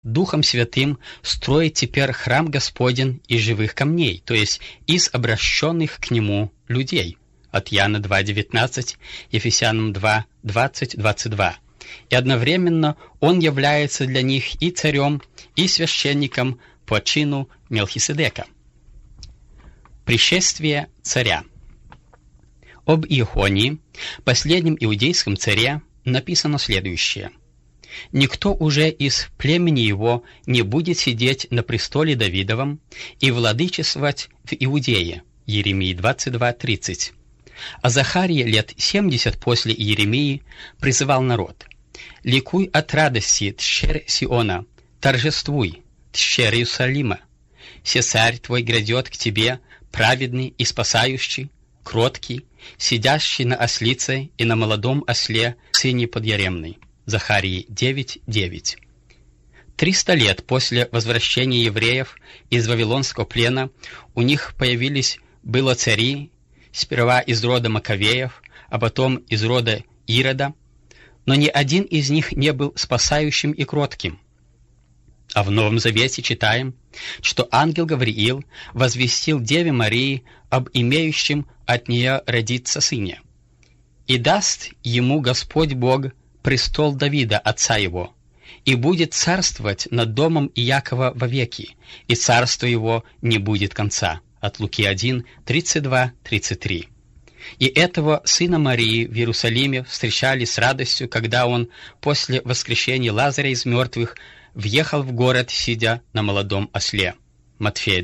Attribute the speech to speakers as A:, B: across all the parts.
A: Духом Святым строит теперь храм Господень из живых камней, то есть из обращенных к Нему людей. От Иоанна 2:19, Ефесянам 2:20-22. И одновременно Он является для них и царем, и священником по чину Мелхиседека. Пришествие царя. Об Иехонии, последнем иудейском царе, написано следующее. «Никто уже из племени его не будет сидеть на престоле Давидовом и владычествовать в Иудее». Иеремии 22:30. А Захария лет 70 после Иеремии призывал народ: «Ликуй от радости, тщерь Сиона, торжествуй, тщерь Иерусалима. Се царь твой грядет к тебе, праведный и спасающий, кроткий, сидящий на ослице и на молодом осле, сыне подъяремной». Захарии 9:9. 300 лет после возвращения евреев из Вавилонского плена у них было цари, сперва из рода Маковеев, а потом из рода Ирода, но ни один из них не был спасающим и кротким. А в Новом Завете читаем, что ангел Гавриил возвестил Деве Марии об имеющем от нее родиться сыне. «И даст ему Господь Бог престол Давида, отца его, и будет царствовать над домом Иакова вовеки, и царство его не будет конца». От Луки 1:32-33. И этого сына Марии в Иерусалиме встречали с радостью, когда он после воскрешения Лазаря из мертвых въехал в город, сидя на молодом осле. Матфея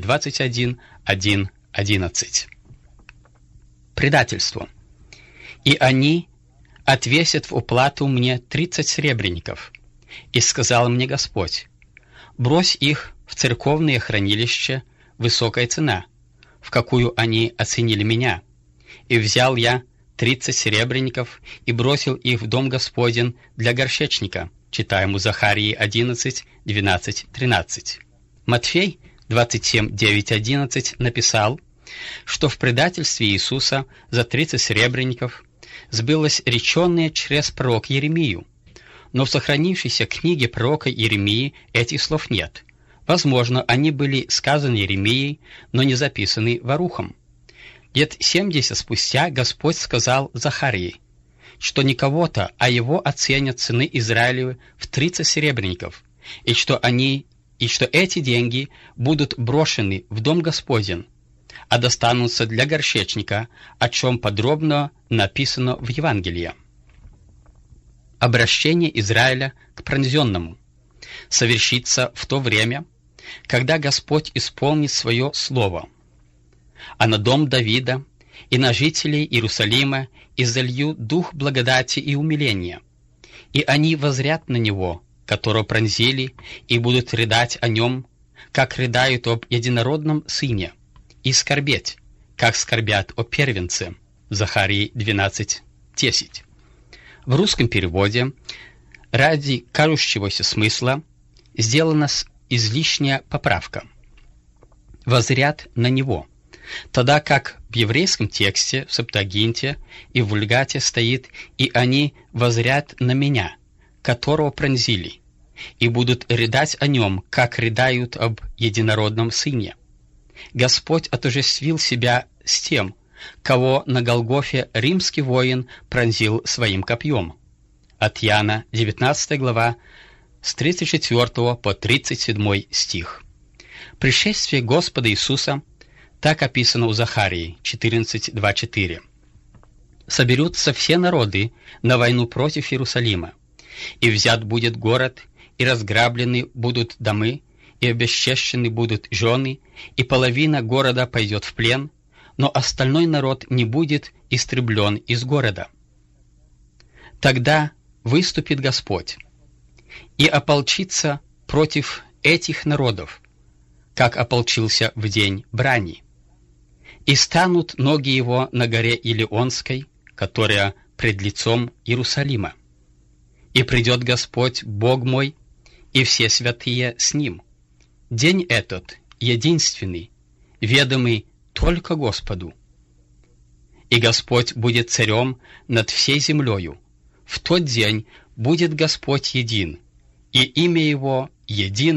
A: 21:1-11. Предательство. «И они отвесят в уплату мне 30 серебряников. И сказал мне Господь: брось их в церковные хранилища, высокая цена, в какую они оценили меня. И взял я 30 серебряников и бросил их в дом Господень для горшечника». Читаем у Захарии 11:12-13. Матфей 27:9-11 написал, что в предательстве Иисуса за 30 серебряников сбылось реченное через пророка Иеремию. Но в сохранившейся книге пророка Иеремии этих слов нет. Возможно, они были сказаны Иеремией, но не записаны Варухом. Лет 70 спустя Господь сказал Захарии, что не кого-то, а его оценят сыны Израилевы в 30 серебряников, и что эти деньги будут брошены в дом Господень, а достанутся для горшечника, о чем подробно написано в Евангелии. Обращение Израиля к пронзенному совершится в то время, когда Господь исполнит свое слово. «А на дом Давида и на жителей Иерусалима изолью дух благодати и умиления, и они воззрят на него, которого пронзили, и будут рыдать о нем, как рыдают об единородном сыне, и скорбеть, как скорбят о первенце». Захарии 12:10. В русском переводе ради кажущегося смысла сделана излишняя поправка. «Воззрят на него», тогда как в еврейском тексте, в Септуагинте и в Вульгате стоит «и они воззрят на меня, которого пронзили, и будут рыдать о нем, как рыдают об единородном сыне». Господь отождествил себя с тем, кого на Голгофе римский воин пронзил своим копьем. От Иоанна 19 глава с 34 по 37 стих. Пришествие Господа Иисуса так описано у Захарии 14:2-4. «Соберутся все народы на войну против Иерусалима, и взят будет город, и разграблены будут домы, и обесчещены будут жены, и половина города пойдет в плен, но остальной народ не будет истреблен из города. Тогда выступит Господь и ополчится против этих народов, как ополчился в день брани. И станут ноги его на горе Илионской, которая пред лицом Иерусалима. И придет Господь, Бог мой, и все святые с ним. День этот единственный, ведомый только Господу. И Господь будет царем над всей землею. В тот день будет Господь един, и имя Его един